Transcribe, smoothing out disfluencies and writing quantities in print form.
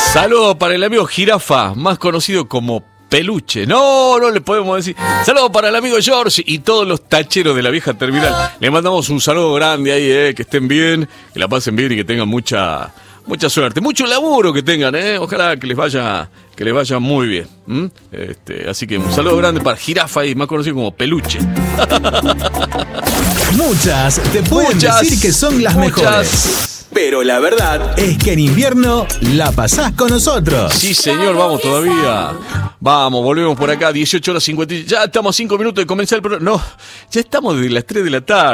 Saludos para el amigo Jirafa, más conocido como Peluche. No le podemos decir. Saludos para el amigo George y todos los tacheros de la vieja terminal. Le mandamos un saludo grande ahí, que estén bien, que la pasen bien y que tengan mucha suerte. Mucho laburo que tengan, Ojalá que les vaya muy bien. Así que un saludo grande para Jirafa y más conocido como Peluche. Muchas te pueden decir que son las mejores. Pero la verdad es que en invierno la pasás con nosotros. Sí, señor, vamos todavía. Vamos, volvemos por acá, 18:50. Ya estamos a 5 minutos de comenzar el programa. No, ya estamos desde las 3 de la tarde.